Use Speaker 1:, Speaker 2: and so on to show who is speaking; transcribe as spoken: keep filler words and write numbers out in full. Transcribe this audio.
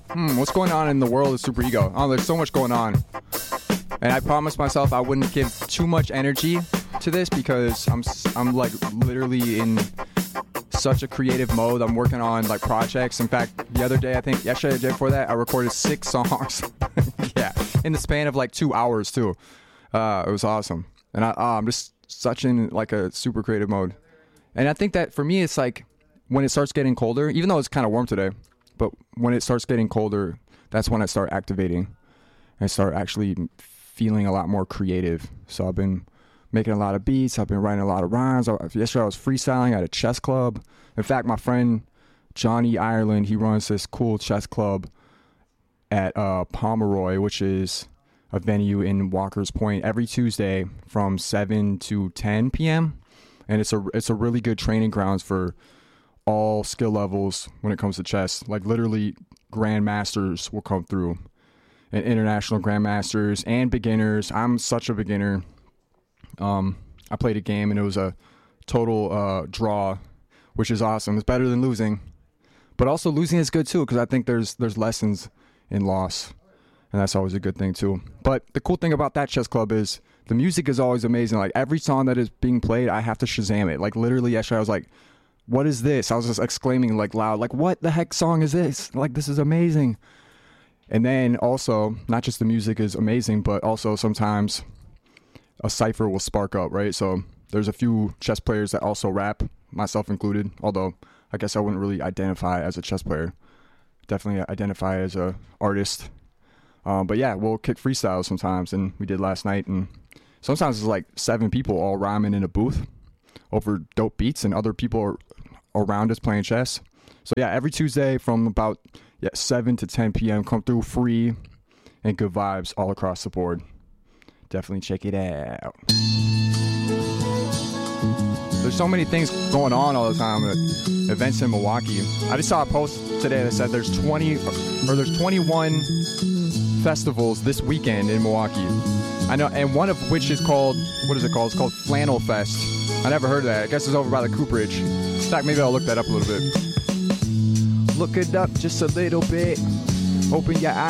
Speaker 1: hmm, what's going on in the world of Super Ego? Oh, there's so much going on. And I promised myself I wouldn't give too much energy to this because I'm I'm like literally in such a creative mode. I'm working on like projects. In fact, the other day, I think yesterday, the day before that, I recorded six songs. Yeah, in the span of like two hours too. Uh, it was awesome, and I, uh, I'm just such in like a super creative mode. And I think that for me, it's like when it starts getting colder, even though it's kind of warm today, but when it starts getting colder, that's when I start activating and start actually feeling a lot more creative. So I've been making a lot of beats. I've been writing a lot of rhymes. Yesterday I was freestyling at a chess club. In fact, my friend Johnny Ireland, he runs this cool chess club at uh, Pomeroy, which is a venue in Walker's Point, every Tuesday from seven to ten p.m. And it's a it's a really good training grounds for all skill levels when it comes to chess. Like literally grandmasters will come through, and international grandmasters and beginners. I'm such a beginner. Um, I played a game and it was a total uh, draw, which is awesome. It's better than losing, but also losing is good too because I think there's there's lessons in loss, and that's always a good thing too. But the cool thing about that chess club is the music is always amazing. Like every song that is being played, I have to Shazam it. Like literally yesterday, I was like, "What is this?" I was just exclaiming like loud, like, "What the heck song is this? Like this is amazing!" And then also, not just the music is amazing, but also sometimes a cipher will spark up, right? So there's a few chess players that also rap, myself included, although I guess I wouldn't really identify as a chess player. Definitely identify as a artist. Um, but yeah, we'll kick freestyles sometimes, and we did last night, and sometimes it's like seven people all rhyming in a booth over dope beats, and other people are around us playing chess. So yeah, every Tuesday from about yeah seven to ten p.m. come through, free and good vibes all across the board. Definitely check it out. There's so many things going on all the time at events in Milwaukee. I just saw a post today that said there's twenty or there's twenty-one festivals this weekend in Milwaukee. I know, and one of which is called, what is it called? It's called Flannel Fest. I never heard of that. I guess it's over by the Cooperage. In fact, maybe I'll look that up a little bit. Look it up just a little bit. Open your eyes.